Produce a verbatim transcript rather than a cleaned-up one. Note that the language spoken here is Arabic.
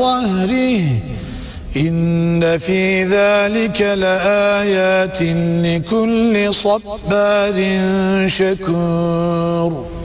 ظهره إن في ذلك لآيات لكل صبار شكور.